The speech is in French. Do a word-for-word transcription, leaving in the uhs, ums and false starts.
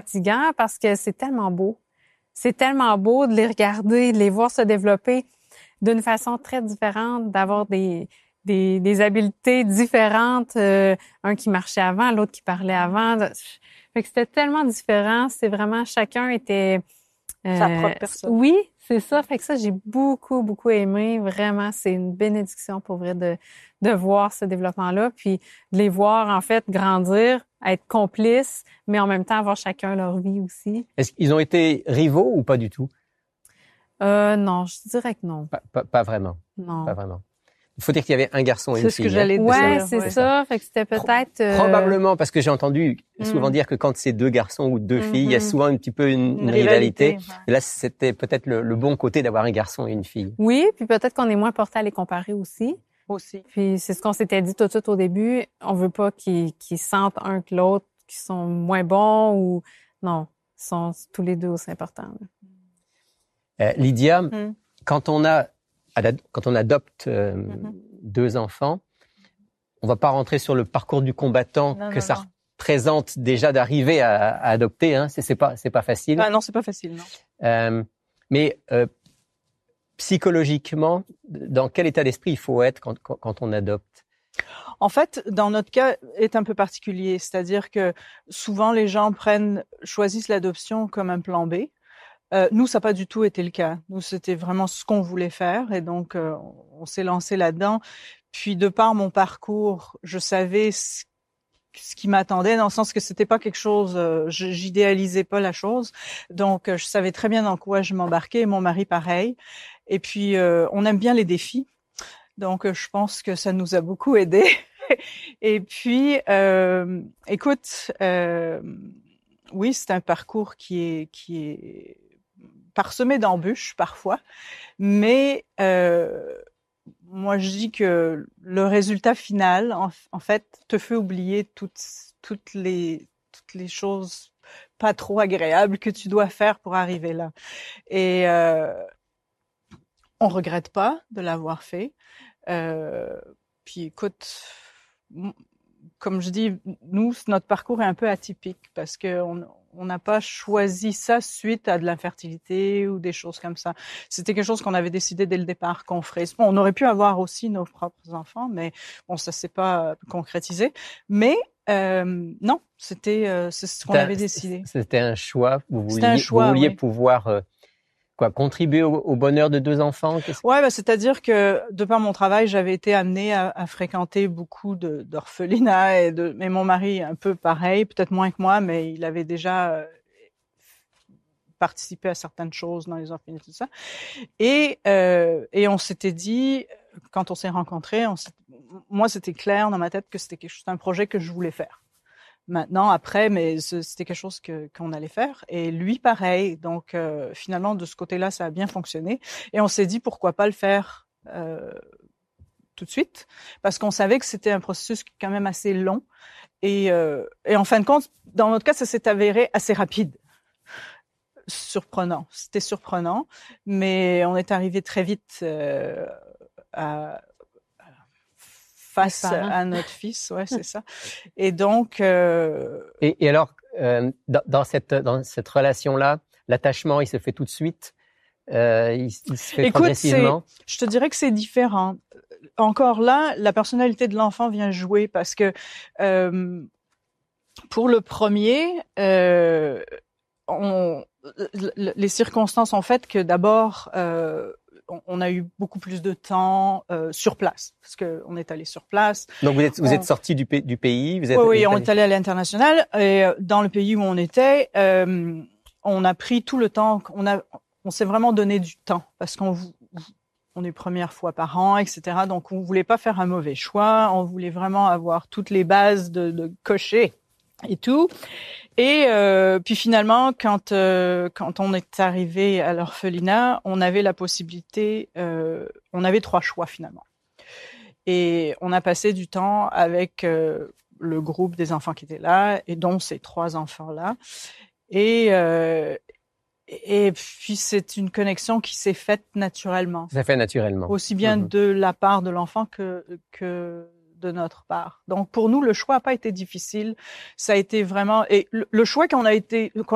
fatigant parce que c'est tellement beau. C'est tellement beau de les regarder, de les voir se développer d'une façon très différente, d'avoir des des, des habiletés différentes, euh, un qui marchait avant, l'autre qui parlait avant. Fait que c'était tellement différent. C'est vraiment chacun était euh, sa propre personne. Oui, c'est ça. Fait que ça, j'ai beaucoup, beaucoup aimé. Vraiment, c'est une bénédiction pour vrai de de voir ce développement-là, puis de les voir en fait grandir, être complices, mais en même temps avoir chacun leur vie aussi. Est-ce qu'ils ont été rivaux ou pas du tout? Euh, non, je dirais que non. Pas, pas, pas vraiment. Non. Pas vraiment. Il faut dire qu'il y avait un garçon et une C'est fille. ce que j'allais hein. dire. Ouais, c'est ouais. ça. Fait que c'était peut-être... euh, Probablement, parce que j'ai entendu souvent Mm. dire que quand c'est deux garçons ou deux Mhm. filles, il y a souvent un petit peu une, une Une rivalité. rivalité, ouais. Et là, c'était peut-être le, le bon côté d'avoir un garçon et une fille. Oui, puis peut-être qu'on est moins porté à les comparer aussi. Aussi. Puis c'est ce qu'on s'était dit tout de suite au début. On veut pas qu'ils qu'ils sentent un que l'autre, qu'ils sont moins bons ou... Non, ils sont tous les deux aussi importants. là. Euh, Lydia, Mm. quand on a, quand on adopte euh, Mhm. deux enfants, on va pas rentrer sur le parcours du combattant Non, que non, ça non. représente déjà d'arriver à, à adopter. Hein. C'est, c'est pas, c'est pas facile. Ah non, c'est pas facile, non. Euh, mais euh, psychologiquement, dans quel état d'esprit il faut être quand, quand, quand on adopte? En fait, dans notre cas, est un peu particulier. C'est-à-dire que souvent, les gens prennent, choisissent l'adoption comme un plan B. Euh, nous, ça n'a pas du tout été le cas. Nous, c'était vraiment ce qu'on voulait faire. Et donc, euh, on s'est lancé là-dedans. Puis, de par mon parcours, je savais ce, ce qui m'attendait, dans le sens que c'était pas quelque chose, euh, je- j'idéalisais pas la chose. Donc, euh, je savais très bien dans quoi je m'embarquais. Mon mari, pareil. Et puis, euh, on aime bien les défis. Donc, euh, je pense que ça nous a beaucoup aidés. Et puis, euh, écoute, euh, oui, c'est un parcours qui est qui est parsemé d'embûches parfois, mais euh, moi je dis que le résultat final, en, en fait, te fait oublier toutes toutes les toutes les choses pas trop agréables que tu dois faire pour arriver là. Et euh, on regrette pas de l'avoir fait. Euh, puis écoute, m- comme je dis, nous, notre parcours est un peu atypique parce que on on n'a pas choisi ça suite à de l'infertilité ou des choses comme ça. C'était quelque chose qu'on avait décidé dès le départ qu'on ferait. Bon, on aurait pu avoir aussi nos propres enfants, mais bon, ça s'est pas concrétisé. Mais euh, non, c'était euh, c'est ce qu'on C'était un- avait décidé. C'était un choix. Vous vouliez, C'était un choix, vous vouliez oui. pouvoir euh, quoi, contribuer au, au bonheur de deux enfants. Qu'est-ce- Ouais, bah, c'est-à-dire que de par mon travail, j'avais été amenée à, à fréquenter beaucoup de, d'orphelinats et de, mais mon mari un peu pareil, peut-être moins que moi, mais il avait déjà euh, participé à certaines choses dans les orphelinats, tout ça. Et euh, et on s'était dit, quand on s'est rencontrés, on s'est- moi c'était clair dans ma tête que c'était quelque chose, un projet que je voulais faire. Maintenant, après, mais ce- c'était quelque chose que qu'on allait faire. Et lui, pareil. Donc, euh, finalement, de ce côté-là, ça a bien fonctionné. Et on s'est dit, pourquoi pas le faire euh, tout de suite, parce qu'on savait que c'était un processus quand même assez long. Et, euh, et en fin de compte, dans notre cas, ça s'est avéré assez rapide. Surprenant. C'était surprenant, mais on est arrivé très vite euh, à face Les parents. à notre fils, ouais, c'est ça. Et donc, euh, Et, et alors, euh, dans, dans cette dans cette relation-là, l'attachement, il se fait tout de suite. Euh, il, il se fait Écoute, progressivement. je te dirais que c'est différent. Encore là, la personnalité de l'enfant vient jouer parce que euh, pour le premier, euh, on, les circonstances ont fait que d'abord, euh, on, on a eu beaucoup plus de temps euh, sur place parce que on est allé sur place. Donc vous êtes vous on- êtes sorti du, pa- du pays. Vous êtes, Oui, vous oui, êtes on allé- est allé à l'international et euh, dans le pays où on était, euh, on a pris tout le temps. On a, on s'est vraiment donné du temps parce qu'on vou- on est première fois par an, et cetera. Donc on voulait pas faire un mauvais choix. On voulait vraiment avoir toutes les bases de, de cocher et tout. Et euh, puis finalement, quand euh, quand on est arrivé à l'orphelinat, on avait la possibilité, euh, on avait trois choix finalement. Et on a passé du temps avec euh, le groupe des enfants qui étaient là, et dont ces trois enfants-là. Et euh, et puis c'est une connexion qui s'est faite naturellement, Ça fait naturellement. aussi bien Mhm. de la part de l'enfant que que de notre part. Donc pour nous, le choix n'a pas été difficile. Ça a été vraiment et le, le choix qu'on a été qu'on